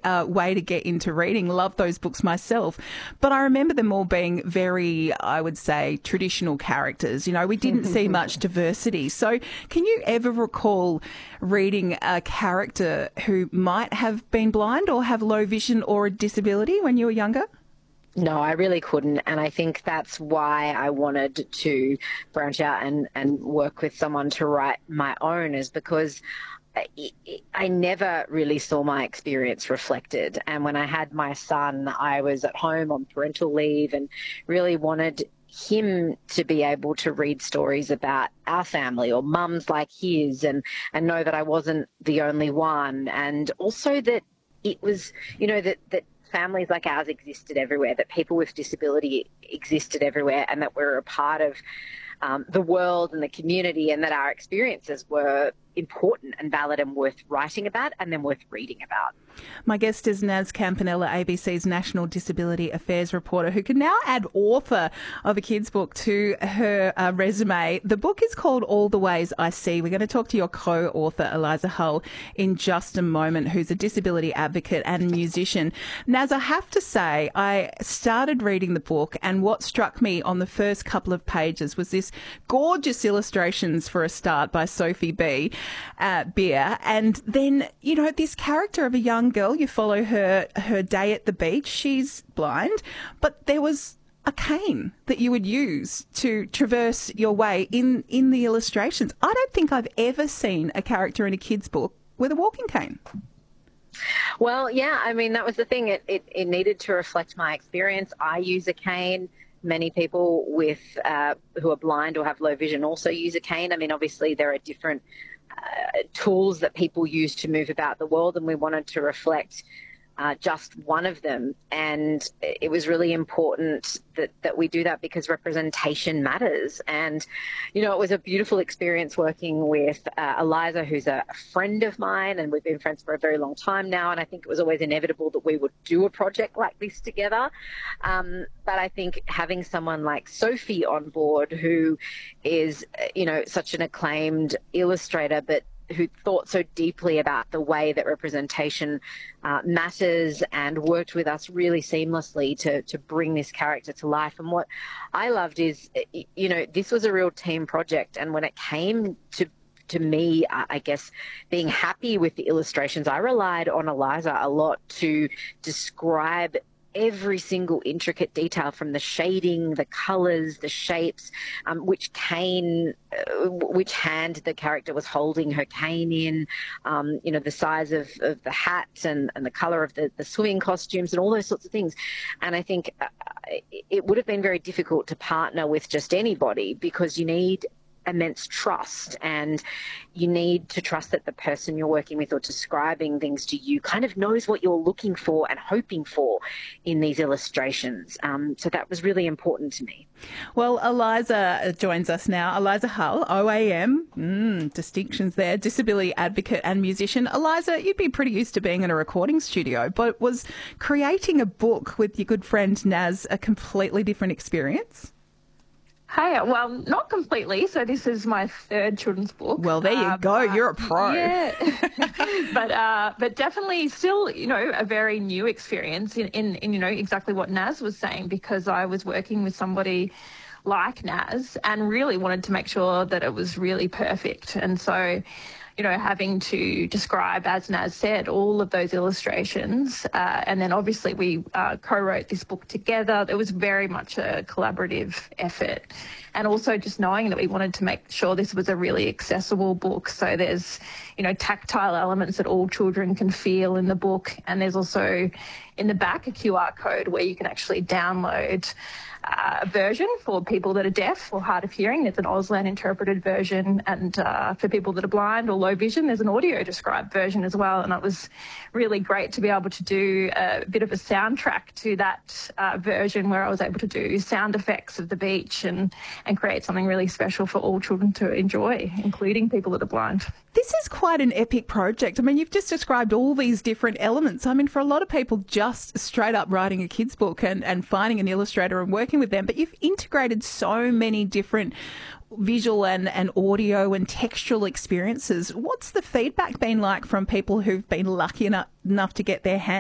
way to get into reading. Love those books myself. But I remember them all being very, I would say, traditional characters. You know, we didn't see much diversity. So can you ever recall reading a character who might have been blind or have low vision or a disability when you were younger? No, I really couldn't. And I think that's why I wanted to branch out and work with someone to write my own, is because I never really saw my experience reflected. And when I had my son, I was at home on parental leave and really wanted him to be able to read stories about our family or mums like his, and know that I wasn't the only one. And also that it was, you know, that families like ours existed everywhere, that people with disability existed everywhere, and that we're a part of the world and the community, and that our experiences were important and valid and worth writing about and then worth reading about. My guest is Naz Campanella, ABC's National Disability Affairs reporter, who can now add author of a kids' book to her resume. The book is called All the Ways I See. We're going to talk to your co-author, Eliza Hull, in just a moment, who's a disability advocate and musician. Naz, I have to say, I started reading the book, and what struck me on the first couple of pages was this gorgeous illustrations for a start by Sophie Beer. And then, you know, this character of a young girl, you follow her day at the beach. She's blind, but there was a cane that you would use to traverse your way in the illustrations. I don't think I've ever seen a character in a kid's book with a walking cane. Well, yeah, I mean, that was the thing. It needed to reflect my experience. I use a cane. Many people with who are blind or have low vision also use a cane. I mean, obviously there are different tools that people use to move about the world, and we wanted to reflect just one of them. And it was really important that we do that because representation matters. And, you know, it was a beautiful experience working with Eliza, who's a friend of mine, and we've been friends for a very long time now. And I think it was always inevitable that we would do a project like this together. But I think having someone like Sophie on board, who is, you know, such an acclaimed illustrator, but who thought so deeply about the way that representation matters, and worked with us really seamlessly to bring this character to life. And what I loved is, you know, this was a real team project. And when it came to me, I guess, being happy with the illustrations, I relied on Eliza a lot to describe every single intricate detail, from the shading, the colours, the shapes, which hand the character was holding her cane in, you know, the size of the hat and the colour of the swimming costumes and all those sorts of things. And I think it would have been very difficult to partner with just anybody, because you need immense trust, and you need to trust that the person you're working with or describing things to you kind of knows what you're looking for and hoping for in these illustrations. So that was really important to me. Well, Eliza joins us now. Eliza Hull, OAM, distinctions there, disability advocate and musician. Eliza, you'd be pretty used to being in a recording studio, but was creating a book with your good friend Naz a completely different experience? Hey, well, not completely. So this is my third children's book. Well, there you go. You're a pro. Yeah. but definitely still, you know, a very new experience in you know, exactly what Naz was saying, because I was working with somebody like Naz and really wanted to make sure that it was really perfect. And so, you know, having to describe, as Naz said, all of those illustrations. And then obviously we co-wrote this book together. It was very much a collaborative effort. And also just knowing that we wanted to make sure this was a really accessible book. So there's, you know, tactile elements that all children can feel in the book. And there's also in the back a QR code where you can actually download a version for people that are deaf or hard of hearing. There's an Auslan interpreted version, and for people that are blind or low vision, there's an audio described version as well. And it was really great to be able to do a bit of a soundtrack to that version, where I was able to do sound effects of the beach and create something really special for all children to enjoy, including people that are blind. This is quite an epic project. I mean, you've just described all these different elements. I mean, for a lot of people, just straight up writing a kid's book and finding an illustrator and working with them, but you've integrated so many different visual and audio and textual experiences. What's the feedback been like from people who've been lucky enough to get their hands